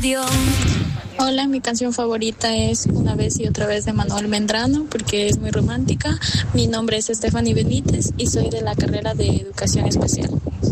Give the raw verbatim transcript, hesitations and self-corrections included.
Radio. Hola, mi canción favorita es Una vez y otra vez de Manuel Medrano porque es muy romántica. Mi nombre es Stephanie Benítez y soy de la carrera de Educación Especial.